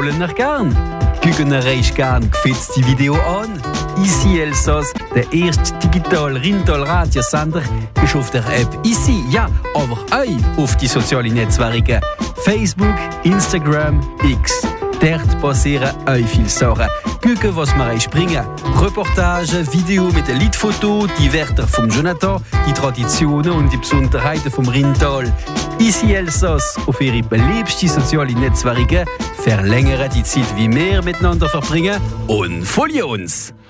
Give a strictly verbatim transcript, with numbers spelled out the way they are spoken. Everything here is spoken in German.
wollen ihr gern? Gucken ihr euch gern gefällt die Video an? Ici Elsass, der erste digital Rintal-Radiosender, ist auf der App Ici, ja, aber auch auf die sozialen Netzwerke Facebook, Instagram, X. Dort passieren auch viele Sachen. Gucken, was wir euch bringen. Reportagen, Videos mit den Liedfotos, die Wörter von Jonathan, die Traditionen und die Besonderheiten vom Rintal. Ici Elsass auf ihre beliebsten sozialen Netzwerke verlängern die Zeit, wie wir miteinander verbringen und folgen uns!